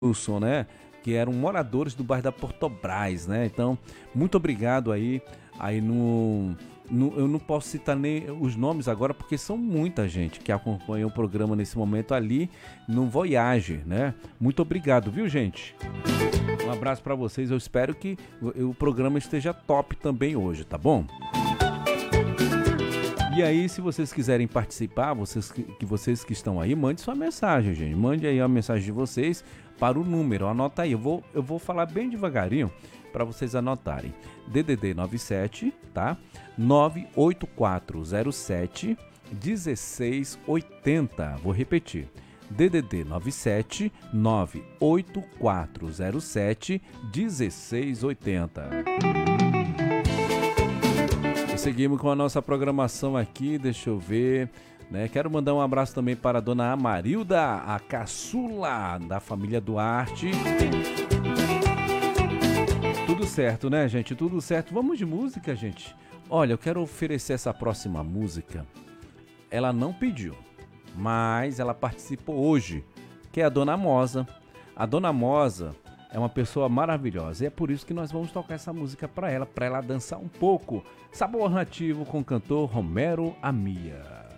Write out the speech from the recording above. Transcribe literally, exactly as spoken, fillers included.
Wilson, né? Que eram moradores do bairro da Portobras, né? Então, muito obrigado aí. Aí no, no- eu não posso citar nem os nomes agora, porque são muita gente que acompanha o programa nesse momento ali no Voyage, né? Muito obrigado, viu, gente? Um abraço pra vocês. Eu espero que o, o programa esteja top também hoje, tá bom? E aí, se vocês quiserem participar, vocês que, que vocês que estão aí, mande sua mensagem, gente. Mande aí a mensagem de vocês para o número. Anota aí, eu vou, eu vou falar bem devagarinho para vocês anotarem. D D D nove sete, tá? nove oito quatro zero sete um seis oito zero. Vou repetir. D D D nove sete nove oito quatro zero sete um seis oito zero. E seguimos com a nossa programação aqui, deixa eu ver, né? Quero mandar um abraço também para a dona Amarilda, a caçula da família Duarte. Tudo certo, né, gente? Tudo certo. Vamos de música, gente? Olha, eu quero oferecer essa próxima música. Ela não pediu, mas ela participou hoje, que é a Dona Mosa. A Dona Mosa é uma pessoa maravilhosa e é por isso que nós vamos tocar essa música para ela, para ela dançar um pouco. Sabor Nativo com o cantor Romero Amia.